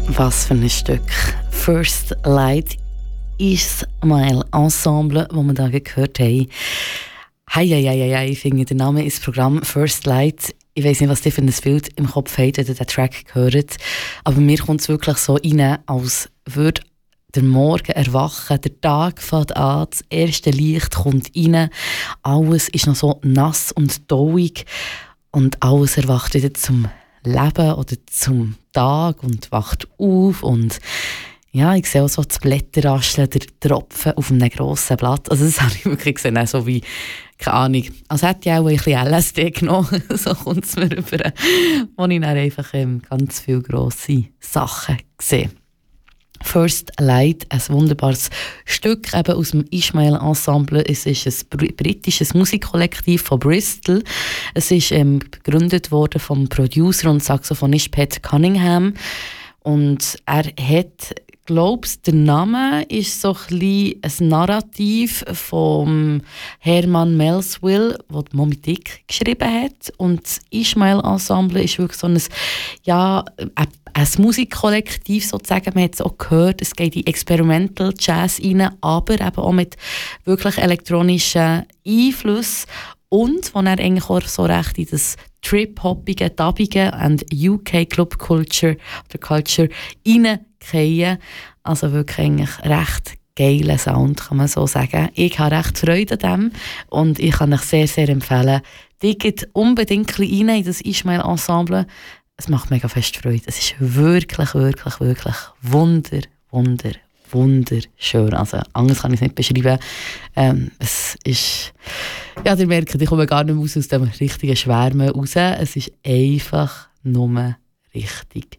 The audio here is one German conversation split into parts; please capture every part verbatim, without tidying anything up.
Was für ein Stück. First Light Ismail Ensemble, das wir da gehört haben. Hei, hei, hei, hei, ich finde, der Name ist Programm First Light. Ich weiss nicht, was ihr für ein Bild im Kopf habt, wenn ihr den Track hört. Aber mir kommt es wirklich so rein, als würde der Morgen erwachen, der Tag fängt an, das erste Licht kommt rein. Alles ist noch so nass und tauig und alles erwacht wieder zum Leben oder zum Tag und wacht auf und ja, ich sehe auch so das Blätterrascheln, der Tropfen auf einem grossen Blatt. Also das habe ich wirklich gesehen, auch so wie, keine Ahnung, als hätte ich auch ein bisschen L S D genommen. So kommt es mir rüber, wo ich dann einfach ähm, ganz viele grosse Sachen sehe. First Light, ein wunderbares Stück eben aus dem Ismail Ensemble. Es ist ein britisches Musikkollektiv von Bristol. Es ist ähm, gegründet worden vom Producer und Saxophonist Pat Cunningham. Und er hat, glaubst der Name ist so ein bisschen ein Narrativ vom Herman Melville, der Moby Dick geschrieben hat. Und das Ismail Ensemble ist wirklich so ein, ja, ein, ein Musikkollektiv sozusagen. Man hat es auch gehört, es geht in Experimental Jazz rein, aber eben auch mit wirklich elektronischen Einflüssen. Und wo er eigentlich auch so recht in das Trip-Hoppige, Dubbige und U K Club Culture oder Culture reingehen. Also wirklich eigentlich recht geiler Sound, kann man so sagen. Ich habe recht Freude an dem und ich kann euch sehr, sehr empfehlen, geht unbedingt rein in das Ismail Ensemble. Es macht mega fest Freude. Es ist wirklich, wirklich, wirklich wunder, wunder, wunderschön. Also anders kann ich es nicht beschreiben. Ähm, es ist, ja, ihr merkt, ich komme gar nicht mehr aus, aus dem richtigen Schwärmen raus. Es ist einfach nur richtig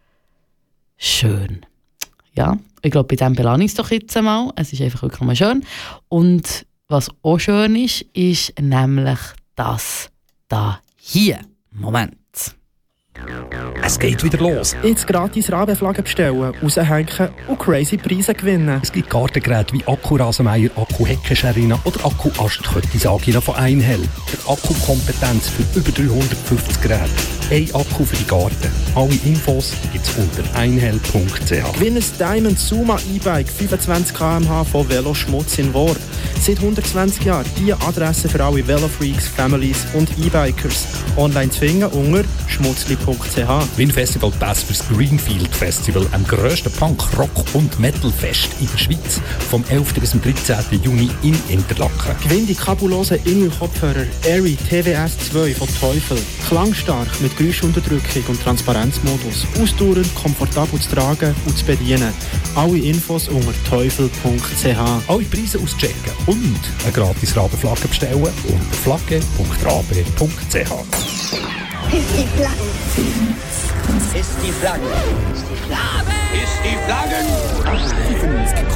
schön. Ja, ich glaube, bei dem belange ich es doch jetzt einmal. Es ist einfach wirklich nur schön. Und was auch schön ist, ist nämlich das da hier. Moment. Es geht wieder los. Jetzt gratis Rabenflaggen bestellen, raushängen und crazy Preise gewinnen. Es gibt Gartengeräte wie Akku-Rasenmäher, Akku-Heckenscharina oder Akku-Astköttisagina von Einhell. Der Akkukompetenz für über dreihundertfünfzig Geräte. Ein Akku für die Garten. Alle Infos gibt's unter einhell punkt c h. Gewinn ein Diamond Suma E-Bike fünfundzwanzig Kilometer pro Stunde von Veloschmutz in Worb. Seit hundertzwanzig Jahren die Adresse für alle Velofreaks, Families und E-Bikers. Online zu finden unter schmutzli punkt c h. Win Festival Pass fürs Greenfield Festival, am grössten Punk, Rock und Metal-Fest in der Schweiz, vom elften bis zum dreizehnten Juni in Interlaken. Gewinn die kabulosen Ingel-Kopfhörer Airy T W S zwei von Teufel. Klangstark mit Geräuschunterdrückung und Transparenzmodus. Ausdauernd, komfortabel zu tragen und zu bedienen. Alle Infos unter teufel punkt c h. Alle Preise auschecken und eine gratis Rabenflagge bestellen unter flagge punkt rabe punkt c h. Ist die Flagge. Ist die Flagge. Ist die Flagge. Ist die Flaggen.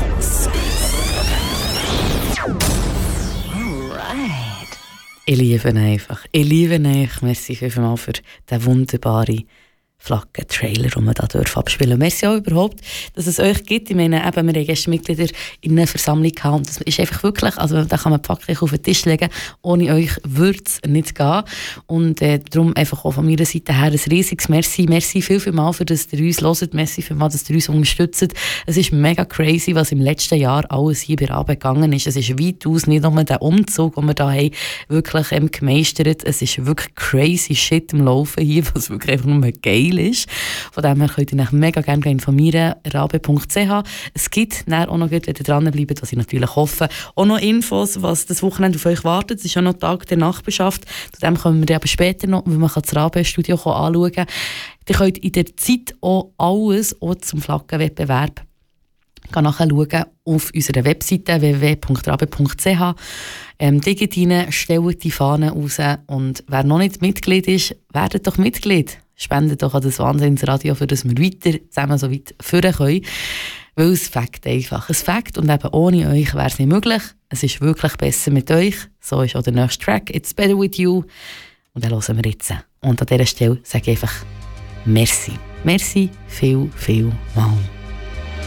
Alright. Ich liebe ihn einfach. Ich liebe ihn einfach. Merci vielmals für den wunderbaren Flaggen-Trailer, den wir hier abspielen dürfen. Merci auch überhaupt, dass es euch gibt. Ich meine, eben, wir haben Gästemitglieder in einer Versammlung gehabt und das ist einfach wirklich, also da kann man die Fackel auf den Tisch legen, ohne euch würde es nicht gehen. Und äh, darum einfach auch von meiner Seite her ein riesiges Merci. Merci viel, viel mal, für dass ihr uns hört. Merci viel mal, dass ihr uns unterstützt. Es ist mega crazy, was im letzten Jahr alles hier bei Rabe gegangen ist. Es ist weitaus nicht nur der Umzug, den wir hier haben, wirklich ähm, gemeistert. Es ist wirklich crazy shit im Laufen hier, was wirklich einfach nur geil ist. Von dem her könnt ihr euch mega gerne informieren, rabe punkt c h. Es gibt dann auch noch, wenn ihr dranbleibt, was ich natürlich hoffe, auch noch Infos, was das Wochenende auf euch wartet. Es ist ja noch Tag der Nachbarschaft. Zu dem kommen wir aber später noch, weil man das Rabe-Studio anschauen kann. Ihr könnt in der Zeit auch alles, auch zum Flaggenwettbewerb, nachschauen auf unserer Webseite w w w punkt rabe punkt c h. Ähm, Digit rein, stellt die Fahne raus und wer noch nicht Mitglied ist, werdet doch Mitglied. Spendet doch an das Wahnsinnsradio, für das wir weiter zusammen so weit führen können. Weil es fängt einfach. Es fängt und eben ohne euch wäre es nicht möglich. Es ist wirklich besser mit euch. So ist auch der nächste Track. It's better with you. Und den hören wir jetzt. Und an dieser Stelle sage ich einfach Merci. Merci viel, viel mal.